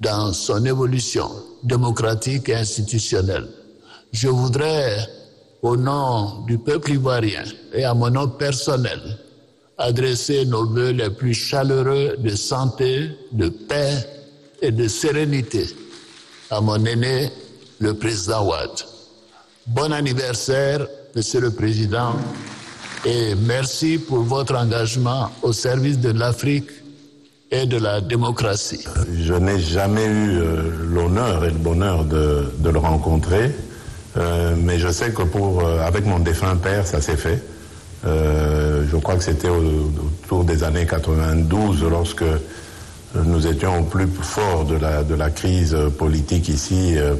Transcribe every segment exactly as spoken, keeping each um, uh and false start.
dans son évolution démocratique et institutionnelle. Je voudrais, au nom du peuple ivoirien et à mon nom personnel, adresser nos vœux les plus chaleureux de santé, de paix et de sérénité à mon aîné, le président Wade. Bon anniversaire, Monsieur le Président, et merci pour votre engagement au service de l'Afrique et de la démocratie. Je n'ai jamais eu euh, l'honneur et le bonheur de, de le rencontrer, euh, mais je sais que pour, euh, avec mon défunt père, ça s'est fait. Euh, je crois que c'était au, autour des années quatre-vingt-douze, lorsque nous étions au plus fort de la, de la crise politique ici, euh,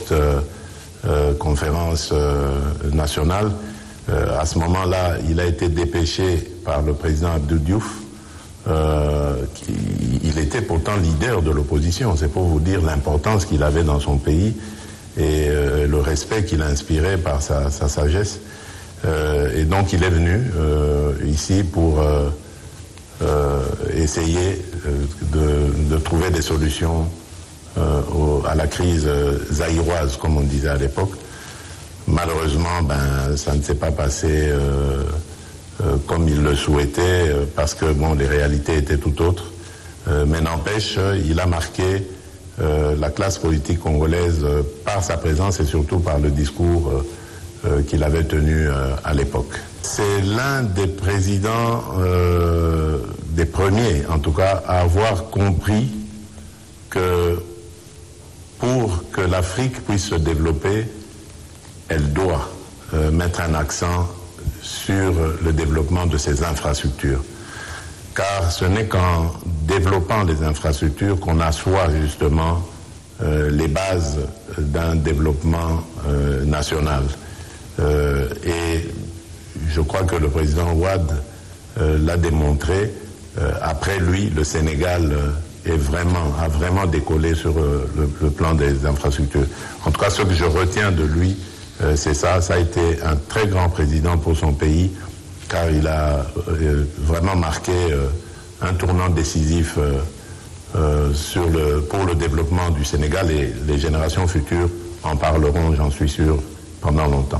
post-conférence euh, euh, nationale. Euh, à ce moment-là, il a été dépêché par le président Abdou Diouf. Euh, qui, il était pourtant leader de l'opposition. C'est pour vous dire l'importance qu'il avait dans son pays et euh, le respect qu'il inspirait par sa, sa sagesse. Euh, et donc il est venu euh, ici pour euh, euh, essayer de, de trouver des solutions euh, au, à la crise zaïroise, comme on disait à l'époque. Malheureusement, ben, ça ne s'est pas passé euh, euh, comme il le souhaitait, euh, parce que bon, les réalités étaient tout autres. Euh, mais n'empêche, il a marqué euh, la classe politique congolaise euh, par sa présence et surtout par le discours euh, euh, qu'il avait tenu euh, à l'époque. C'est l'un des présidents, euh, des premiers en tout cas, à avoir compris que pour que l'Afrique puisse se développer, elle doit euh, mettre un accent sur le développement de ses infrastructures. Car ce n'est qu'en développant les infrastructures qu'on assoit justement euh, les bases d'un développement euh, national. Euh, et je crois que le président Wade euh, l'a démontré. Euh, après lui, le Sénégal euh, est vraiment, a vraiment décollé sur euh, le, le plan des infrastructures. En tout cas, ce que je retiens de lui, euh, c'est ça. Ça a été un très grand président pour son pays, car il a euh, vraiment marqué euh, un tournant décisif euh, euh, sur le, pour le développement du Sénégal, et les générations futures en parleront, j'en suis sûr, pendant longtemps.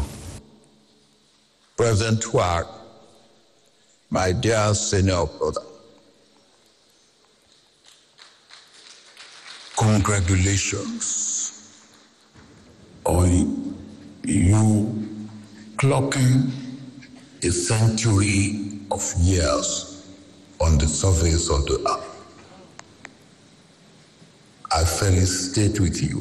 President Wade, my dear senior brother, congratulations on you clocking a century of years on the surface of the earth. I felicitate with you.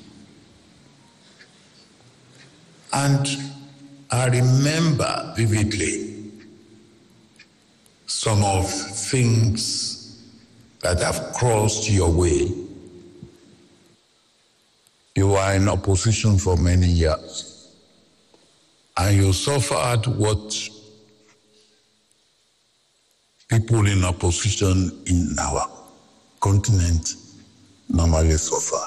And I remember vividly some of things that have crossed your way. You were in opposition for many years, and you suffered what people in opposition in our continent normally suffer.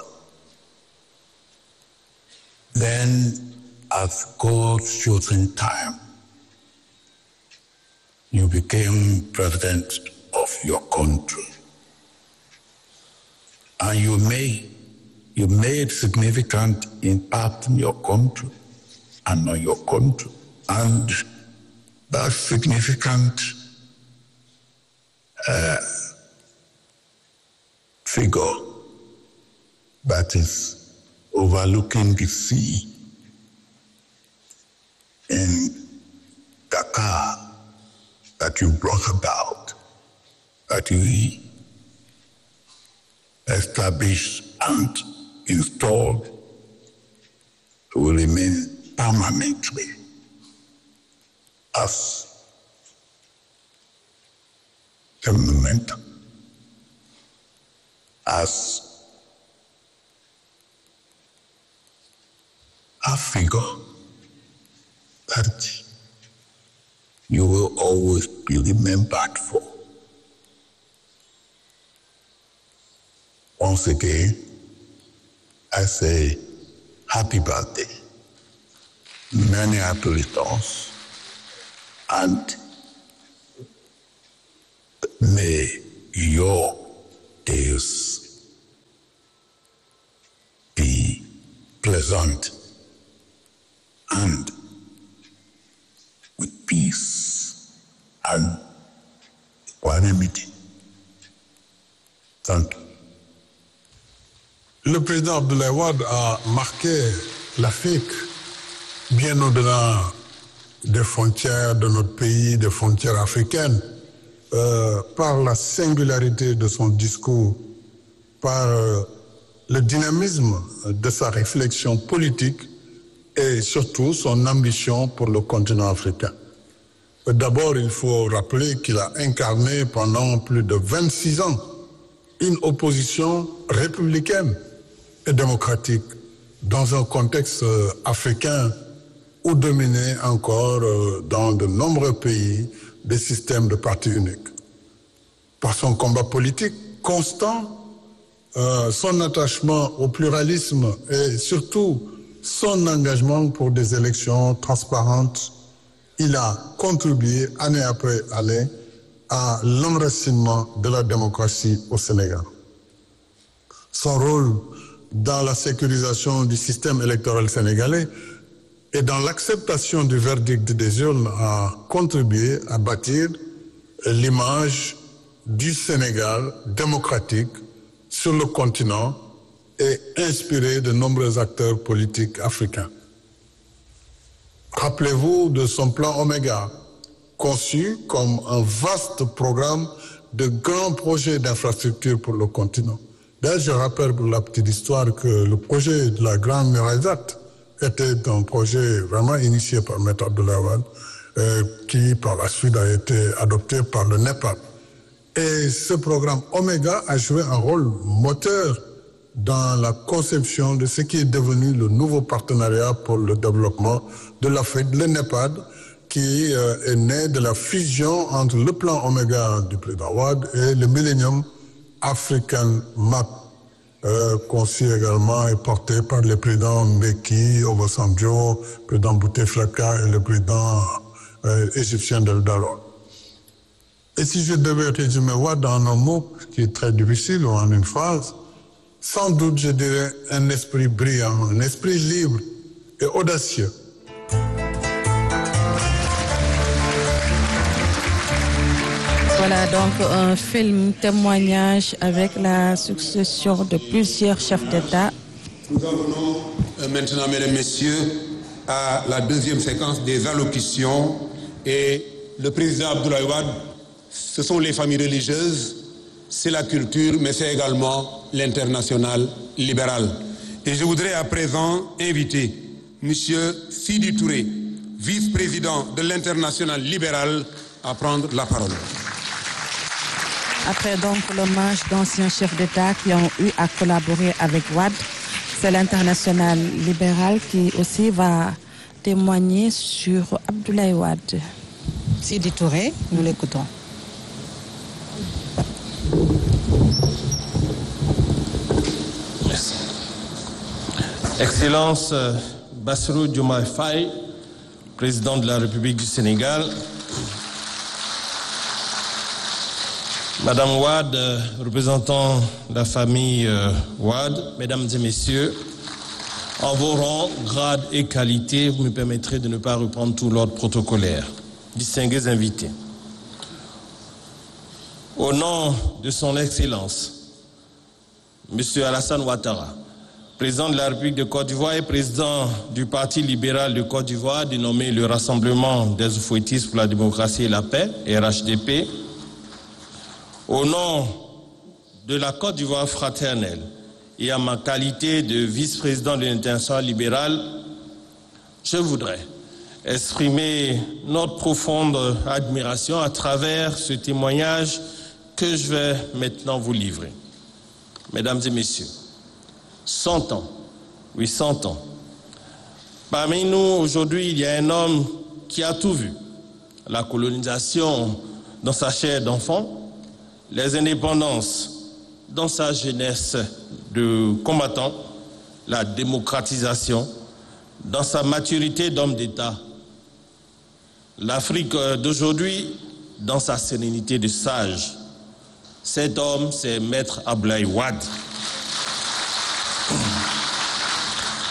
Then, at God's chosen time, you became president of your country. And you made, you made significant impact in your country and on your country. And that significant uh, figure that is overlooking the sea in Dakar that you brought about, that you established and installed, will remain permanently as a momentum, as a figure that you will always be remembered for. Once again, I say happy birthday, many happy returns, and may your days pleasant and with peace and equanimity. Thank you. Le président Abdoulaye Wade a marqué l'Afrique bien au-delà des frontières de notre pays, des frontières africaines, euh, par la singularité de son discours, par euh, le dynamisme de sa réflexion politique et surtout son ambition pour le continent africain. D'abord, il faut rappeler qu'il a incarné pendant plus de vingt-six ans une opposition républicaine et démocratique dans un contexte africain où dominaient encore dans de nombreux pays des systèmes de parti unique. Par son combat politique constant, euh, son attachement au pluralisme et surtout son engagement pour des élections transparentes, il a contribué année après année à l'enracinement de la démocratie au Sénégal. Son rôle dans la sécurisation du système électoral sénégalais et dans l'acceptation du verdict des urnes a contribué à bâtir l'image du Sénégal démocratique sur le continent et inspiré de nombreux acteurs politiques africains. Rappelez-vous de son plan Oméga, conçu comme un vaste programme de grands projets d'infrastructure pour le continent. D'ailleurs, je rappelle pour la petite histoire que le projet de la Grande Muraille Verte était un projet vraiment initié par M. Abdoulaye Wade, euh, qui par la suite a été adopté par le Népal. Et ce programme Oméga a joué un rôle moteur dans la conception de ce qui est devenu le nouveau partenariat pour le développement de l'Afrique, le Népal, qui euh, est né de la fusion entre le plan Oméga du président Wade et le Millennium African Map, euh, conçu également et porté par le président Mbeki, Obasanjo, le président Bouteflika et le président euh, égyptien Del Dalo. Et si je devais résumer Wade en un mot, qui est très difficile, ou en une phrase, sans doute je dirais un esprit brillant, un esprit libre et audacieux. Voilà donc un film témoignage avec la succession de plusieurs chefs d'État. Nous en venons euh, maintenant, mesdames, messieurs, à la deuxième séquence des allocutions. Et le président Abdoulaye Wade, ce sont les familles religieuses, c'est la culture, mais c'est également l'international libéral. Et je voudrais à présent inviter M. Sidi Touré, vice-président de l'international libéral, à prendre la parole. Après donc l'hommage d'anciens chefs d'État qui ont eu à collaborer avec Wade, c'est l'international libéral qui aussi va témoigner sur Abdoulaye Wade. Sidi Touré, nous l'écoutons. Merci. Excellence Bassirou Diomaye Faye, président de la République du Sénégal, Madame Wade, représentant la famille Wade, Mesdames et Messieurs, en vos rangs, grades et qualités, vous me permettrez de ne pas reprendre tout l'ordre protocolaire. Distingués invités. Au nom de son Excellence, Monsieur Alassane Ouattara, président de la République de Côte d'Ivoire et président du Parti libéral de Côte d'Ivoire, dénommé le Rassemblement des Oufouettistes pour la démocratie et la paix, R H D P, au nom de la Côte d'Ivoire fraternelle et à ma qualité de vice-président de l'International libéral, je voudrais exprimer notre profonde admiration à travers ce témoignage que je vais maintenant vous livrer. Mesdames et messieurs, cent ans, oui cent ans. Parmi nous aujourd'hui, il y a un homme qui a tout vu. La colonisation dans sa chair d'enfant, les indépendances dans sa jeunesse de combattant, la démocratisation dans sa maturité d'homme d'État, l'Afrique d'aujourd'hui dans sa sérénité de sage. Cet homme, c'est Maître Abdoulaye Wade.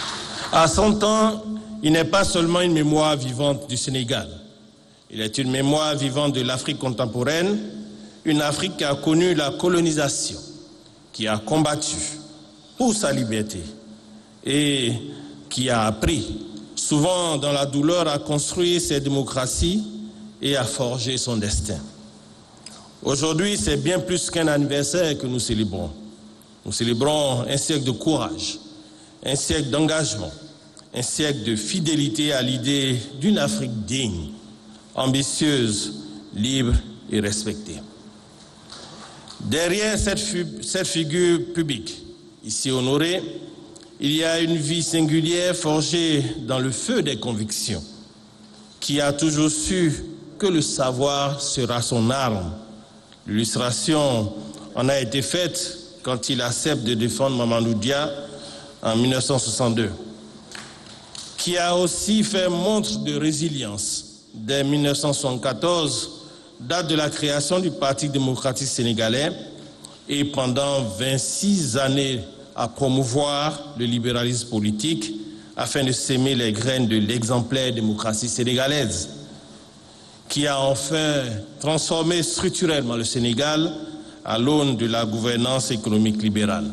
À cent ans, il n'est pas seulement une mémoire vivante du Sénégal. Il est une mémoire vivante de l'Afrique contemporaine, une Afrique qui a connu la colonisation, qui a combattu pour sa liberté et qui a appris, souvent dans la douleur, à construire ses démocraties et à forger son destin. Aujourd'hui, c'est bien plus qu'un anniversaire que nous célébrons. Nous célébrons un siècle de courage, un siècle d'engagement, un siècle de fidélité à l'idée d'une Afrique digne, ambitieuse, libre et respectée. Derrière cette, cette figure publique, ici honorée, il y a une vie singulière forgée dans le feu des convictions, qui a toujours su que le savoir sera son arme. L'illustration en a été faite quand il accepte de défendre Mamadou Dia en mille neuf cent soixante-deux, qui a aussi fait montre de résilience dès mille neuf cent soixante-quatorze, date de la création du Parti démocratique sénégalais, et pendant vingt-six années à promouvoir le libéralisme politique afin de s'aimer les graines de l'exemplaire démocratie sénégalaise, qui a enfin transformé structurellement le Sénégal à l'aune de la gouvernance économique libérale.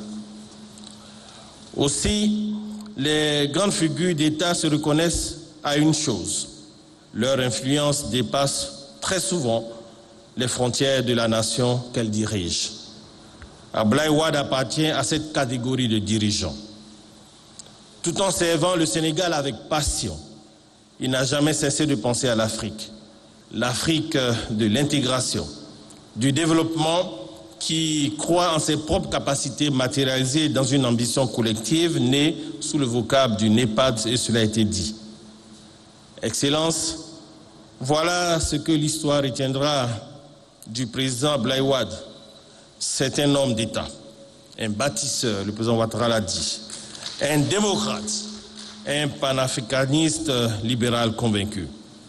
Aussi, les grandes figures d'État se reconnaissent à une chose: leur influence dépasse très souvent les frontières de la nation qu'elles dirigent. Abdoulaye Wade appartient à cette catégorie de dirigeants. Tout en servant le Sénégal avec passion, il n'a jamais cessé de penser à l'Afrique. L'Afrique de l'intégration, du développement, qui croit en ses propres capacités matérialisées dans une ambition collective née sous le vocable du NEPAD, et cela a été dit. Excellence, voilà ce que l'histoire retiendra du président Abdoulaye Wade. C'est un homme d'État, un bâtisseur, le président Ouattara l'a dit, un démocrate, un panafricaniste libéral convaincu.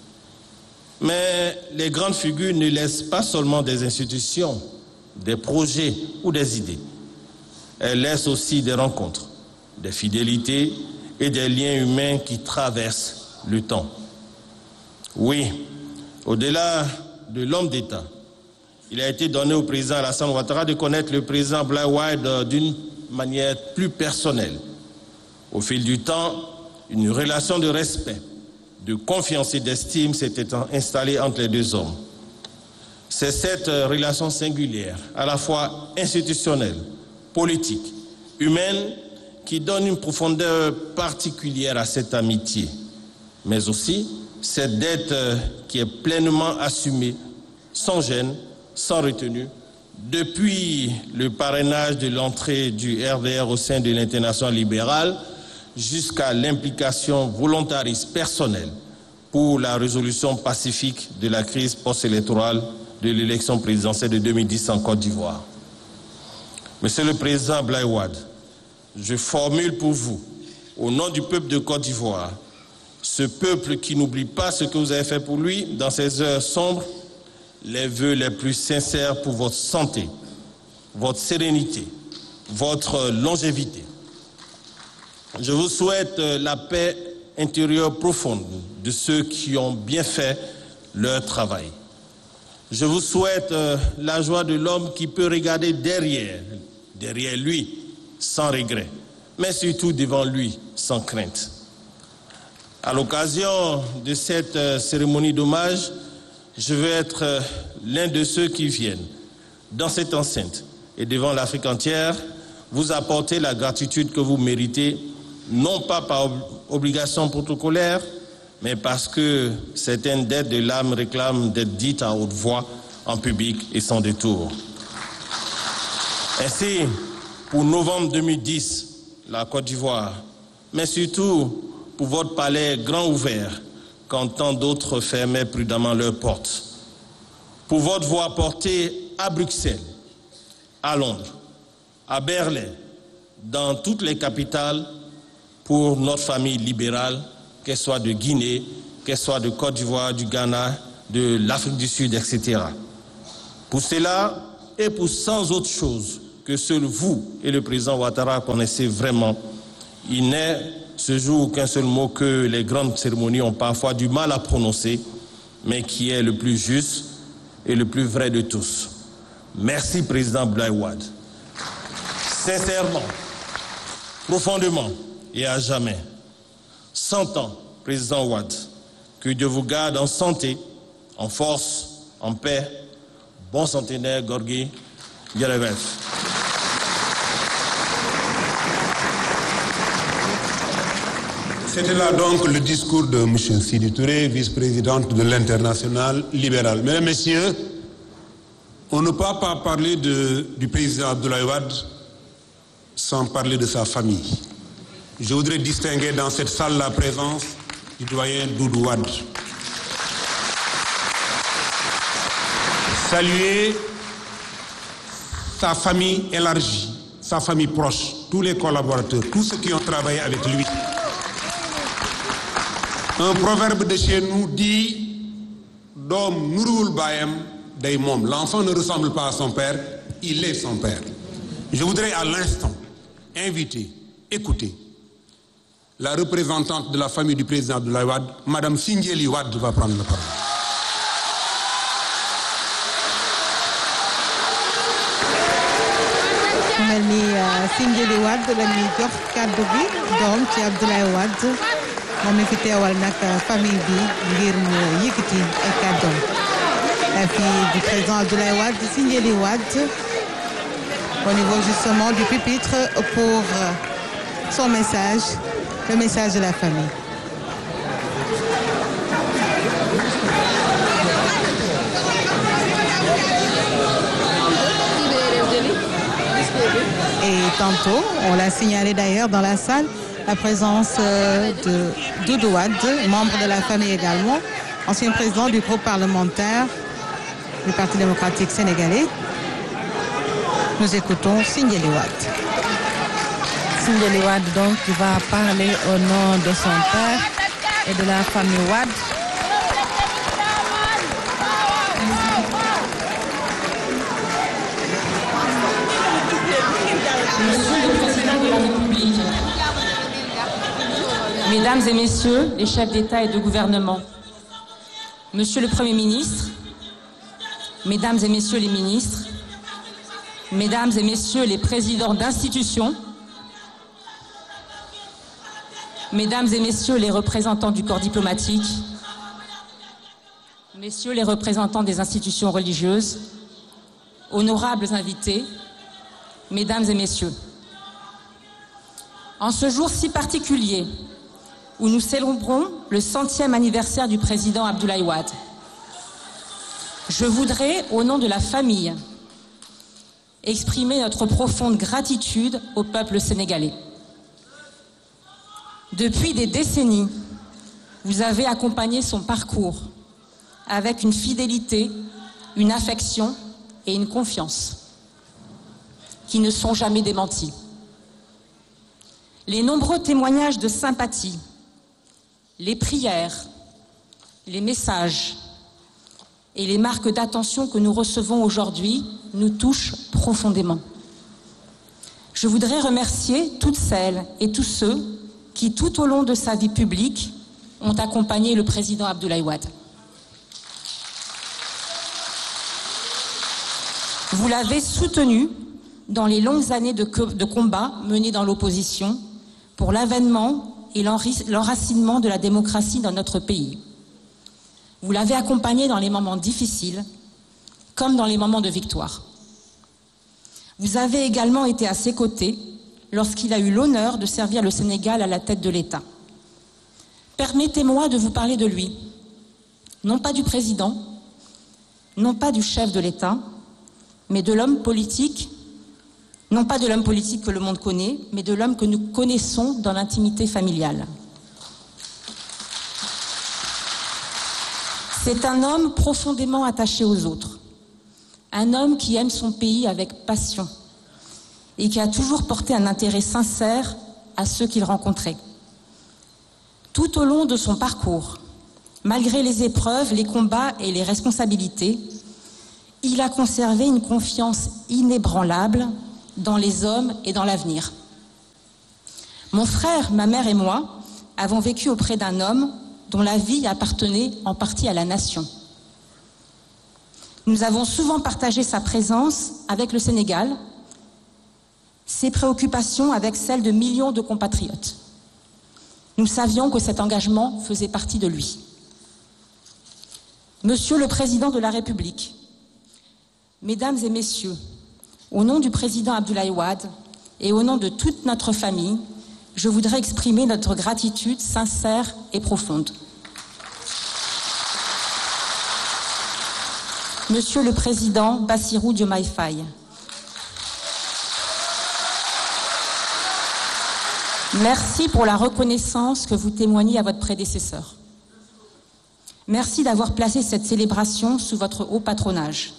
Mais les grandes figures ne laissent pas seulement des institutions, des projets ou des idées. Elles laissent aussi des rencontres, des fidélités et des liens humains qui traversent le temps. Oui, au-delà de l'homme d'État, il a été donné au président Alassane Ouattara de connaître le président Abdoulaye Wade d'une manière plus personnelle. Au fil du temps, une relation de respect, de confiance et d'estime s'était installée entre les deux hommes. C'est cette relation singulière, à la fois institutionnelle, politique, humaine, qui donne une profondeur particulière à cette amitié, mais aussi cette dette qui est pleinement assumée, sans gêne, sans retenue, depuis le parrainage de l'entrée du R D R au sein de l'Internationale libérale jusqu'à l'implication volontariste personnelle pour la résolution pacifique de la crise post-électorale de l'élection présidentielle de deux mille dix en Côte d'Ivoire. Monsieur le Président Abdoulaye Wade, je formule pour vous, au nom du peuple de Côte d'Ivoire, ce peuple qui n'oublie pas ce que vous avez fait pour lui dans ces heures sombres, les vœux les plus sincères pour votre santé, votre sérénité, votre longévité. Je vous souhaite la paix intérieure profonde de ceux qui ont bien fait leur travail. Je vous souhaite la joie de l'homme qui peut regarder derrière, derrière lui, sans regret, mais surtout devant lui, sans crainte. À l'occasion de cette cérémonie d'hommage, je veux être l'un de ceux qui viennent dans cette enceinte et devant l'Afrique entière vous apporter la gratitude que vous méritez, non pas par obligation protocolaire, mais parce que certaines dettes de l'âme réclament d'être dites à haute voix, en public et sans détour. Ainsi, pour novembre deux mille dix, la Côte d'Ivoire, mais surtout pour votre palais grand ouvert, quand tant d'autres fermaient prudemment leurs portes. Pour votre voix portée à Bruxelles, à Londres, à Berlin, dans toutes les capitales, pour notre famille libérale, qu'elle soit de Guinée, qu'elle soit de Côte d'Ivoire, du Ghana, de l'Afrique du Sud, et cetera. Pour cela, et pour sans autre chose que seul vous et le président Ouattara connaissez vraiment, il n'est ce jour qu'un seul mot que les grandes cérémonies ont parfois du mal à prononcer, mais qui est le plus juste et le plus vrai de tous. Merci, Président Abdoulaye Wade. Sincèrement, profondément et à jamais. Cent ans, Président Wade, que Dieu vous garde en santé, en force, en paix. Bon centenaire, Gorgui Yarevef. C'était là donc le discours de M. Sidi Touré, vice-présidente de l'Internationale libérale. Mesdames, Messieurs, on ne peut pas parler de, du président Abdoulaye Wade sans parler de sa famille. Je voudrais distinguer dans cette salle la présence du doyen Doudou Wade. Saluer sa famille élargie, sa famille proche, tous les collaborateurs, tous ceux qui ont travaillé avec lui. Un proverbe de chez nous dit Dom Nouroul Bayem Daimom. L'enfant ne ressemble pas à son père, il est son père. Je voudrais à l'instant inviter, écouter la représentante de la famille du président Abdoulaye Wade, Madame Sindiély Wade, va prendre la parole. mel ni Sindiély Wade la ñuy jox kàddu bi doom ci Abdoulaye Wade moom mi fi teewal nag famille bi ngir mu yëkkati ay kàddoom. La fille du président Abdoulaye Wade, Sindiély Wade, au niveau justement du pupitre pour son message, le message de la famille. Et tantôt, on l'a signalé d'ailleurs dans la salle, la présence de Doudou Wade, membre de la famille également, ancien président du groupe parlementaire du Parti démocratique sénégalais. Nous écoutons Sindiély Wade. Sindiély Wade donc qui va parler au nom de son père et de la famille Wade. Monsieur le Président de la République, Mesdames et Messieurs les chefs d'État et de gouvernement, Monsieur le Premier ministre, Mesdames et Messieurs les ministres, Mesdames et Messieurs les présidents d'institutions, Mesdames et Messieurs les représentants du corps diplomatique, Messieurs les représentants des institutions religieuses, honorables invités, Mesdames et Messieurs, en ce jour si particulier où nous célébrons le centième anniversaire du président Abdoulaye Wade, je voudrais, au nom de la famille, exprimer notre profonde gratitude au peuple sénégalais. Depuis des décennies, vous avez accompagné son parcours avec une fidélité, une affection et une confiance qui ne sont jamais démentis. Les nombreux témoignages de sympathie, les prières, les messages et les marques d'attention que nous recevons aujourd'hui nous touchent profondément. Je voudrais remercier toutes celles et tous ceux qui, tout au long de sa vie publique, ont accompagné le président Abdoulaye Wade. Vous l'avez soutenu dans les longues années de, de combat menés dans l'opposition pour l'avènement et l'enracinement de la démocratie dans notre pays. Vous l'avez accompagné dans les moments difficiles comme dans les moments de victoire. Vous avez également été à ses côtés lorsqu'il a eu l'honneur de servir le Sénégal à la tête de l'État. Permettez-moi de vous parler de lui, non pas du président, non pas du chef de l'État, mais de l'homme politique, non pas de l'homme politique que le monde connaît, mais de l'homme que nous connaissons dans l'intimité familiale. C'est un homme profondément attaché aux autres, un homme qui aime son pays avec passion et qui a toujours porté un intérêt sincère à ceux qu'il rencontrait. Tout au long de son parcours, malgré les épreuves, les combats et les responsabilités, il a conservé une confiance inébranlable dans les hommes et dans l'avenir. Mon frère, ma mère et moi avons vécu auprès d'un homme dont la vie appartenait en partie à la nation. Nous avons souvent partagé sa présence avec le Sénégal, ses préoccupations avec celles de millions de compatriotes. Nous savions que cet engagement faisait partie de lui. Monsieur le Président de la République, Mesdames et Messieurs, au nom du Président Abdoulaye Wade et au nom de toute notre famille, je voudrais exprimer notre gratitude sincère et profonde. Monsieur le Président Bassirou Diomaye Faye, merci pour la reconnaissance que vous témoignez à votre prédécesseur. Merci d'avoir placé cette célébration sous votre haut patronage.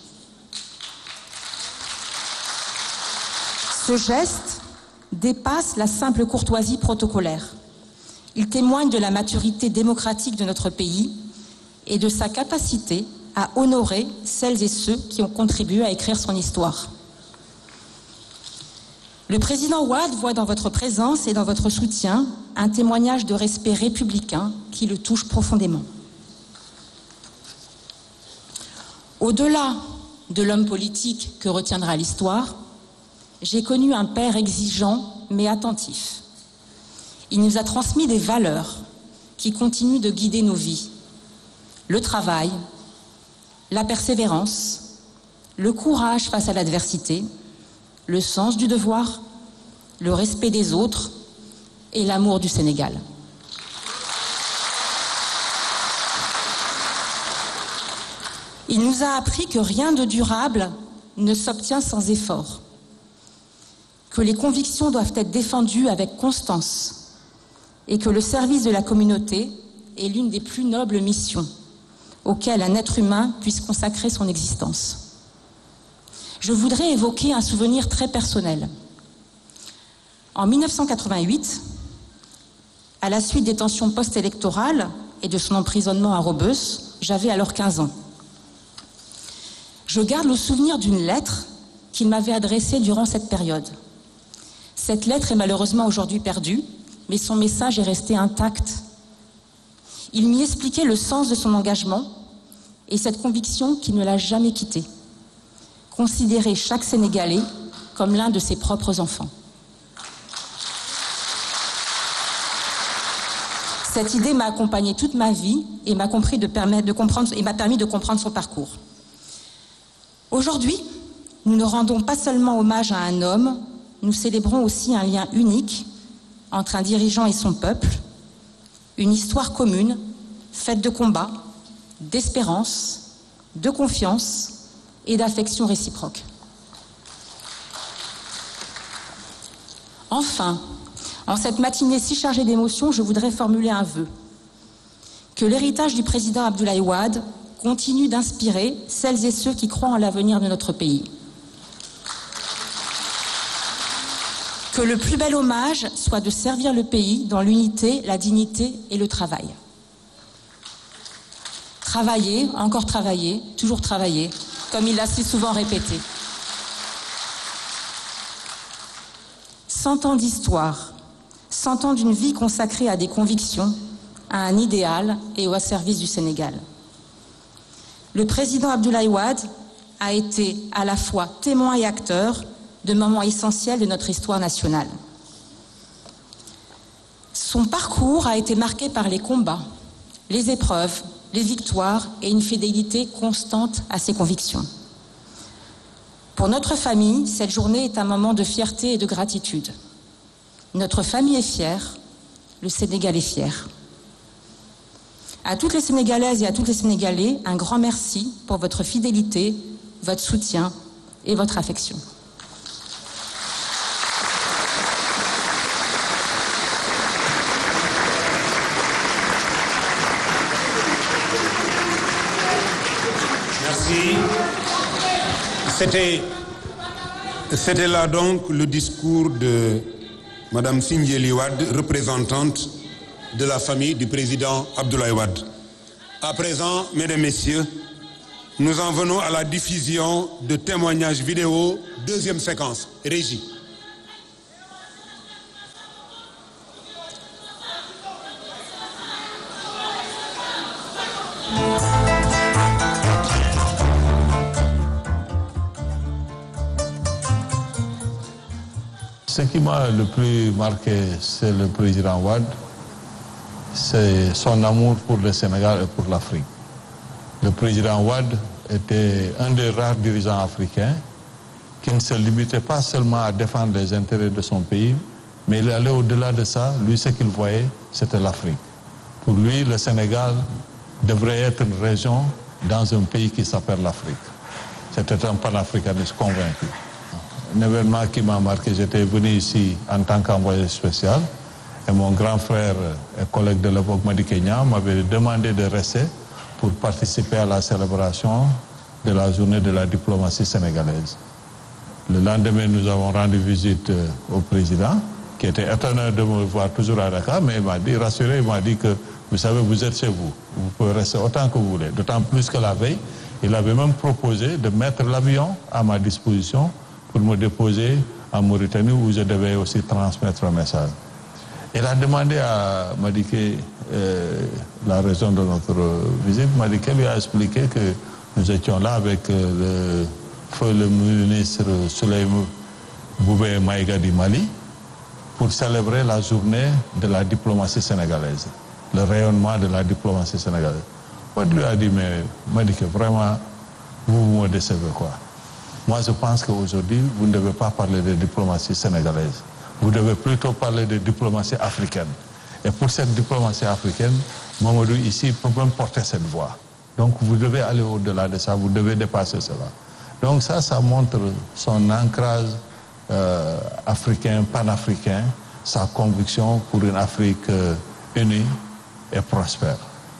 Ce geste dépasse la simple courtoisie protocolaire. Il témoigne de la maturité démocratique de notre pays et de sa capacité à honorer celles et ceux qui ont contribué à écrire son histoire. Le président Wade voit dans votre présence et dans votre soutien un témoignage de respect républicain qui le touche profondément. Au-delà de l'homme politique que retiendra l'histoire, j'ai connu un père exigeant mais attentif. Il nous a transmis des valeurs qui continuent de guider nos vies. Le travail, la persévérance, le courage face à l'adversité, le sens du devoir, le respect des autres et l'amour du Sénégal. Il nous a appris que rien de durable ne s'obtient sans effort, que les convictions doivent être défendues avec constance et que le service de la communauté est l'une des plus nobles missions auxquelles un être humain puisse consacrer son existence. Je voudrais évoquer un souvenir très personnel. En mille neuf cent quatre-vingt-huit, à la suite des tensions post-électorales et de son emprisonnement à Rebeuss, j'avais alors quinze ans. Je garde le souvenir d'une lettre qu'il m'avait adressée durant cette période. Cette lettre est malheureusement aujourd'hui perdue, mais son message est resté intact. Il m'y expliquait le sens de son engagement et cette conviction qu'il ne l'a jamais quitté. Considérer chaque Sénégalais comme l'un de ses propres enfants. Cette idée m'a accompagnée toute ma vie et m'a compris de permettre de comprendre et m'a permis de comprendre son parcours. Aujourd'hui, nous ne rendons pas seulement hommage à un homme, nous célébrons aussi un lien unique entre un dirigeant et son peuple, une histoire commune, faite de combats, d'espérance, de confiance et d'affection réciproque. Enfin, en cette matinée si chargée d'émotions, je voudrais formuler un vœu. Que l'héritage du président Abdoulaye Wade continue d'inspirer celles et ceux qui croient en l'avenir de notre pays. Que le plus bel hommage soit de servir le pays dans l'unité, la dignité et le travail. Travailler, encore travailler, toujours travailler, comme il l'a si souvent répété. Cent ans d'histoire, cent ans d'une vie consacrée à des convictions, à un idéal et au service du Sénégal. Le président Abdoulaye Wade a été à la fois témoin et acteur de moments essentiels de notre histoire nationale. Son parcours a été marqué par les combats, les épreuves, les victoires et une fidélité constante à ses convictions. Pour notre famille, cette journée est un moment de fierté et de gratitude. Notre famille est fière, le Sénégal est fier. À toutes les Sénégalaises et à tous les Sénégalais, un grand merci pour votre fidélité, votre soutien et votre affection. Merci. C'était, c'était là donc le discours de Madame Sindiély Wade, représentante de la famille du président Abdoulaye Wade. À présent, mesdames et messieurs, nous en venons à la diffusion de témoignages vidéo, deuxième séquence, régie. Ce qui m'a le plus marqué, c'est le président Wade, c'est son amour pour le Sénégal et pour l'Afrique. Le président Wade était un des rares dirigeants africains qui ne se limitait pas seulement à défendre les intérêts de son pays, mais il allait au-delà de ça. Lui, ce qu'il voyait, c'était l'Afrique. Pour lui, le Sénégal devrait être une région dans un pays qui s'appelle l'Afrique. C'était un panafricaniste convaincu. Un événement qui m'a marqué, j'étais venu ici en tant qu'envoyé spécial et mon grand frère et collègue de l'époque, Madi Kenya, m'avait demandé de rester pour participer à la célébration de la journée de la diplomatie sénégalaise. Le lendemain, nous avons rendu visite au président, qui était étonné de me voir toujours à Dakar, mais il m'a dit, rassuré, il m'a dit que, vous savez, vous êtes chez vous, vous pouvez rester autant que vous voulez. D'autant plus que la veille, il avait même proposé de mettre l'avion à ma disposition pour me déposer en Mauritanie, où je devais aussi transmettre un message. Il a demandé à Madické euh, la raison de notre visite. Madické lui a expliqué que nous étions là avec euh, le feu le ministre Souleymane Boubé Maïga du Mali pour célébrer la journée de la diplomatie sénégalaise, le rayonnement de la diplomatie sénégalaise. Moi, je lui ai dit, mais Madické, vraiment, vous me décevez quoi? Moi, je pense qu'aujourd'hui, vous ne devez pas parler de diplomatie sénégalaise. Vous devez plutôt parler de diplomatie africaine. Et pour cette diplomatie africaine, Mamadou ici peut même porter cette voix. Donc vous devez aller au-delà de ça, vous devez dépasser cela. Donc ça, ça montre son ancrage euh, africain, panafricain, sa conviction pour une Afrique euh, unie et prospère.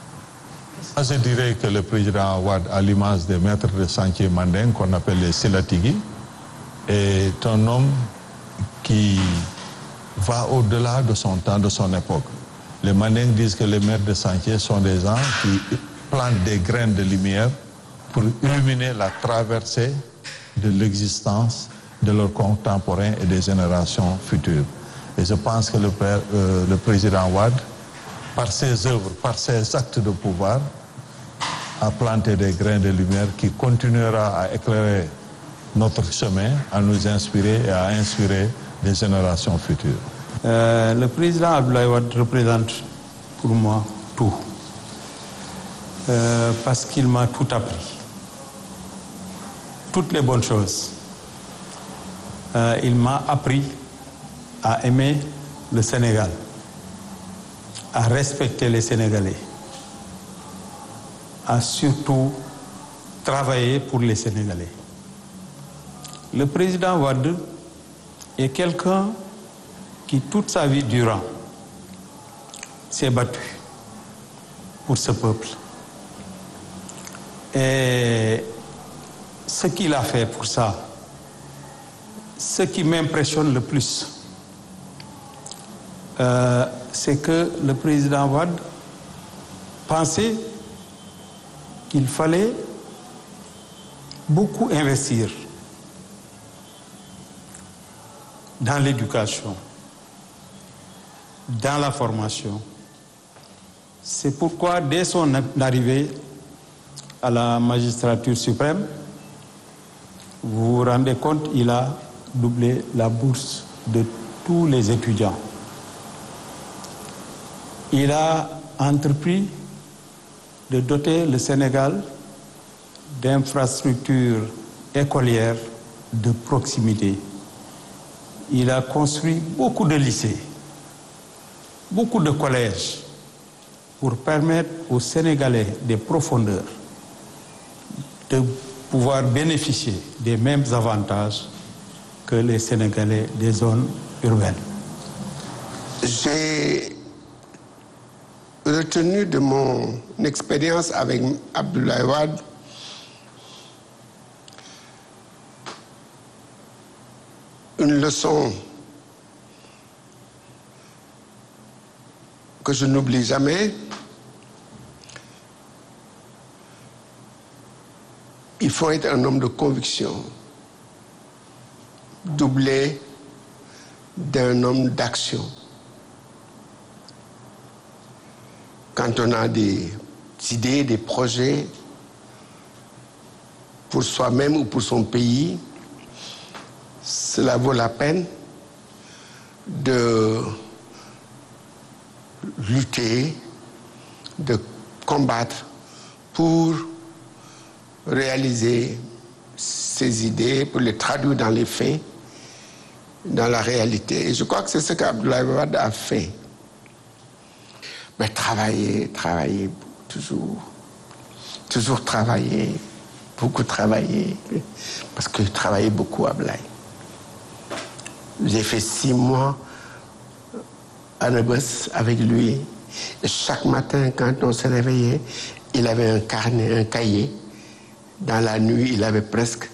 Moi, je dirais que le président Wade, à l'image des maîtres de chantier mandingues qu'on appelle les Silatigi, est un homme qui va au-delà de son temps, de son époque. Les Mandingues disent que les maîtres de chantier sont des gens qui plantent des graines de lumière pour illuminer la traversée de l'existence de leurs contemporains et des générations futures. Et je pense que le, père, euh, le président Wade, par ses œuvres, par ses actes de pouvoir, a planté des grains de lumière qui continuera à éclairer notre chemin, à nous inspirer et à inspirer des générations futures. Euh, le président Abdoulaye Wade représente pour moi tout, euh, parce qu'il m'a tout appris, toutes les bonnes choses. Euh, il m'a appris à aimer le Sénégal, à respecter les Sénégalais, à surtout travailler pour les Sénégalais. Le président Wade est quelqu'un qui, toute sa vie durant, s'est battu pour ce peuple. Et ce qu'il a fait pour ça, ce qui m'impressionne le plus, euh, c'est que le président Wade pensait qu'il fallait beaucoup investir dans l'éducation, dans la formation. C'est pourquoi, dès son arrivée à la magistrature suprême, vous vous rendez compte, il a doublé la bourse de tous les étudiants. Il a entrepris de doter le Sénégal d'infrastructures écolières de proximité. Il a construit beaucoup de lycées, beaucoup de collèges pour permettre aux Sénégalais des profondeurs de pouvoir bénéficier des mêmes avantages que les Sénégalais des zones urbaines. J'ai retenu de mon expérience avec Abdoulaye Wade une leçon que je n'oublie jamais. Il faut être un homme de conviction, doublé d'un homme d'action. Quand on a des idées, des projets pour soi-même ou pour son pays, cela vaut la peine de lutter, de combattre pour réaliser ses idées, pour les traduire dans les faits, dans la réalité. Et je crois que c'est ce qu'Abdoulaye Wade a fait. Mais travailler, travailler, toujours, toujours travailler, beaucoup travailler, parce qu'il travaillait beaucoup à Abdoulaye. J'ai fait six mois à Rebeuss avec lui. Et chaque matin, quand on se réveillait, il avait un carnet, un cahier. Dans la nuit, il avait presque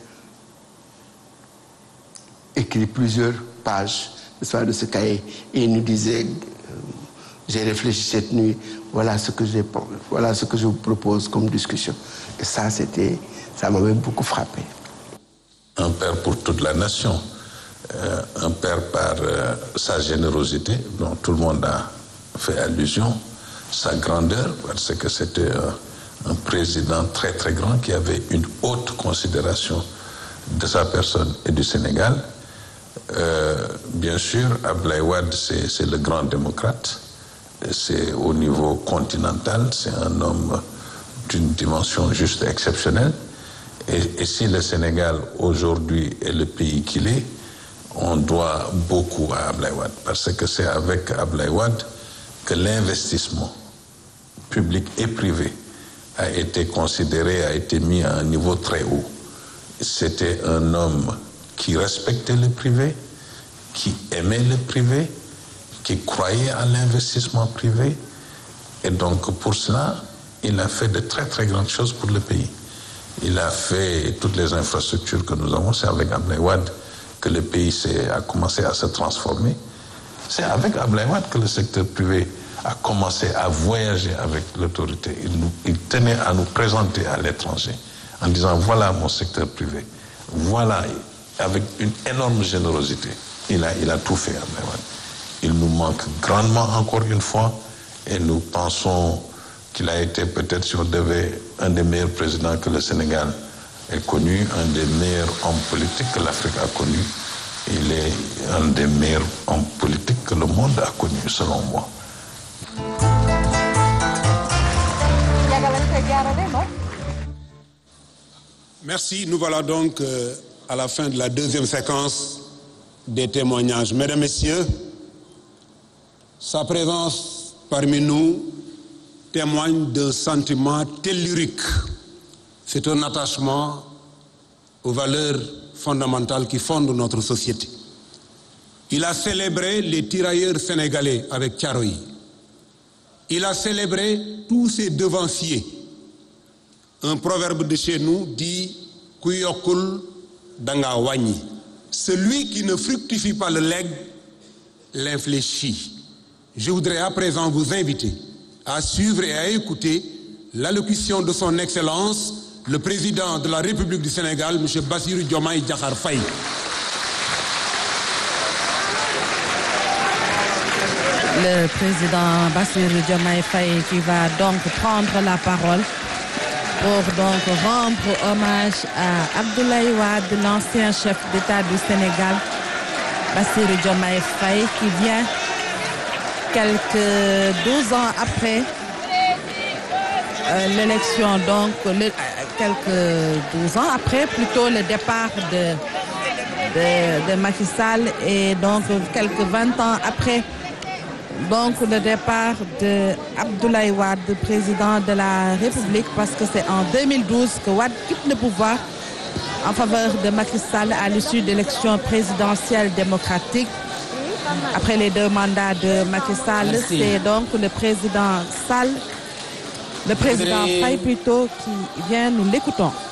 écrit plusieurs pages de ce cahier. Et il nous disait, j'ai réfléchi cette nuit, voilà ce que je, voilà ce que je vous propose comme discussion. Et ça, c'était, ça m'avait beaucoup frappé. Un père pour toute la nation, euh, un père par euh, sa générosité, dont tout le monde a fait allusion, sa grandeur, parce que c'était un, un président très très grand qui avait une haute considération de sa personne et du Sénégal. Euh, bien sûr, Abdoulaye Wade, c'est, c'est le grand démocrate. C'est au niveau continental, c'est un homme d'une dimension juste exceptionnelle. Et, et si le Sénégal aujourd'hui est le pays qu'il est, on doit beaucoup à Abdoulaye Wade, parce que c'est avec Abdoulaye Wade que l'investissement public et privé a été considéré, a été mis à un niveau très haut. C'était un homme qui respectait le privé, qui aimait le privé, qui croyait à l'investissement privé. Et donc pour cela, il a fait de très très grandes choses pour le pays. Il a fait toutes les infrastructures que nous avons. C'est avec Abdoulaye Wade que le pays a commencé à se transformer. C'est avec Abdoulaye Wade que le secteur privé a commencé à voyager avec l'autorité. Il, nous, il tenait à nous présenter à l'étranger en disant voilà mon secteur privé. Voilà, avec une énorme générosité. Il a, il a tout fait, Abdoulaye Wade. Il nous manque grandement encore une fois et nous pensons qu'il a été peut-être, si on devait, un des meilleurs présidents que le Sénégal ait connu, un des meilleurs hommes politiques que l'Afrique a connu. Il est un des meilleurs hommes politiques que le monde a connu, selon moi. Merci. Nous voilà donc euh, à la fin de la deuxième séquence des témoignages. Mesdames, Messieurs, sa présence parmi nous témoigne d'un sentiment tellurique. C'est un attachement aux valeurs fondamentales qui fondent notre société. Il a célébré les tirailleurs sénégalais avec Thiaroye. Il a célébré tous ses devanciers. Un proverbe de chez nous dit « Kuyokul danga wani ». Celui qui ne fructifie pas le legs l'infléchit. Je voudrais à présent vous inviter à suivre et à écouter l'allocution de son Excellence, le président de la République du Sénégal, M. Bassirou Diomaye Diakhar Faye. Le président Bassirou Diomaye Faye qui va donc prendre la parole pour donc rendre hommage à Abdoulaye Wade, l'ancien chef d'État du Sénégal, Bassirou Diomaye Faye, qui vient quelques douze ans après euh, l'élection, donc le, quelques douze ans après plutôt le départ de, de, de Macky Sall et donc quelques vingt ans après donc le départ de Abdoulaye Wade, président de la République, parce que c'est en deux mille douze que Wade quitte le pouvoir en faveur de Macky Sall à l'issue d'élections présidentielles démocratiques. Après les deux mandats de Macky Sall, c'est donc le président Sall, le président Faye plutôt, qui vient, nous l'écoutons.